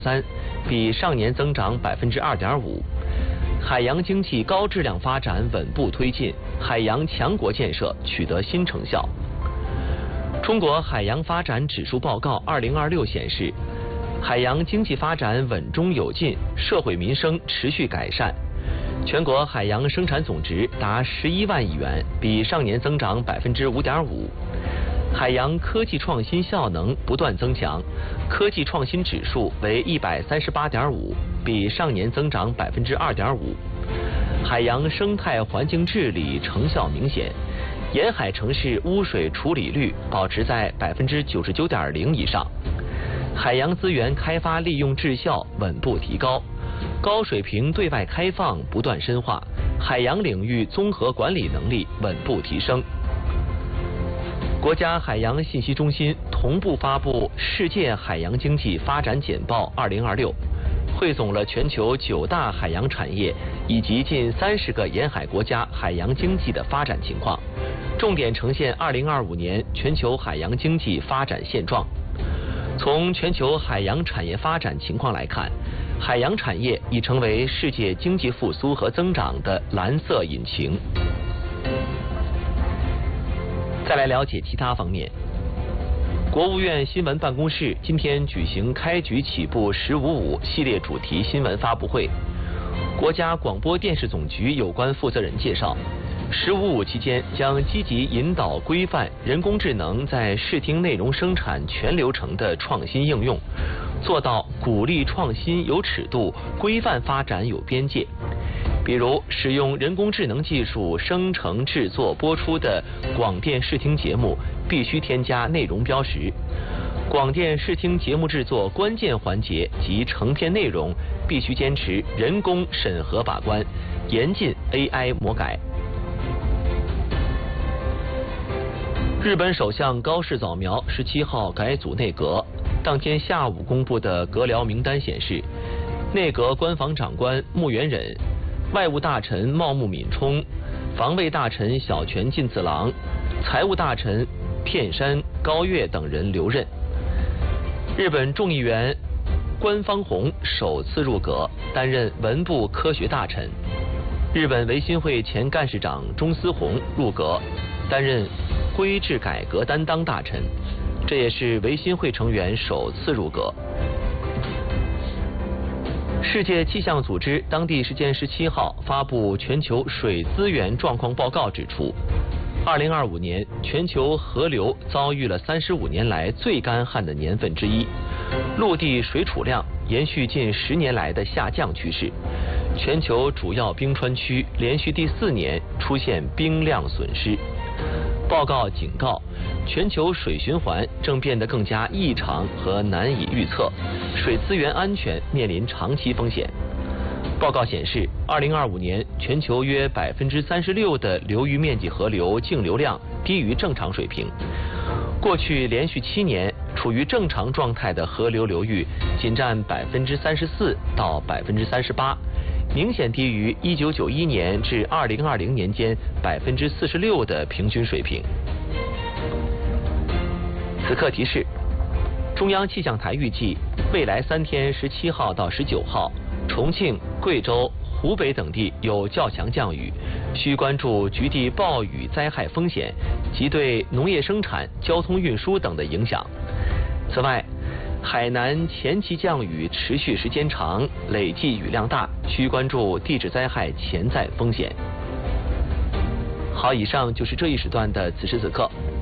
3%，比上年增长2.5%。海洋经济高质量发展稳步推进，海洋强国建设取得新成效。中国海洋发展指数报告2026显示，海洋经济发展稳中有进，社会民生持续改善。全国海洋生产总值达11万亿元，比上年增长5.5%。海洋科技创新效能不断增强，科技创新指数为138.5，比上年增长2.5%。海洋生态环境治理成效明显，沿海城市污水处理率保持在99.0%以上，海洋资源开发利用质效稳步提高，高水平对外开放不断深化，海洋领域综合管理能力稳步提升。国家海洋信息中心同步发布《世界海洋经济发展简报2026》，汇总了全球9大海洋产业以及近30个沿海国家海洋经济的发展情况，重点呈现2025年全球海洋经济发展现状。从全球海洋产业发展情况来看，海洋产业已成为世界经济复苏和增长的蓝色引擎。再来了解其他方面。国务院新闻办公室今天举行开局起步“15.5”系列主题新闻发布会。国家广播电视总局有关负责人介绍，“15.5”期间将积极引导规范人工智能在视听内容生产全流程的创新应用，做到鼓励创新有尺度，规范发展有边界。比如，使用人工智能技术生成、制作、播出的广电视听节目必须添加内容标识；广电视听节目制作关键环节及成片内容必须坚持人工审核把关，严禁 AI 魔改。日本首相高市早苗17号改组内阁，当天下午公布的阁僚名单显示，内阁官房长官木原忍、外务大臣茂木敏充、防卫大臣小泉进次郎、财务大臣片山高月等人留任。日本众议员官方弘首次入阁，担任文部科学大臣。日本维新会前干事长中司宏入阁，担任规制改革担当大臣，这也是维新会成员首次入阁。世界气象组织当地时间17号发布全球水资源状况报告，指出2025年全球河流遭遇了35年来最干旱的年份之一，陆地水储量延续近10年来的下降趋势，全球主要冰川区连续第4年出现冰量损失。报告警告，全球水循环正变得更加异常和难以预测，水资源安全面临长期风险。报告显示，2025年全球约36%的流域面积河流净流量低于正常水平。过去连续7年处于正常状态的河流流域仅占34%到38%，明显低于1991年至2020年间46%的平均水平。此刻提示：中央气象台预计，未来3天17号到19号，重庆、贵州、湖北等地有较强降雨，需关注局地暴雨灾害风险及对农业生产、交通运输等的影响。此外，海南前期降雨持续时间长，累计雨量大，需关注地质灾害潜在风险。好，以上就是这一时段的此时此刻。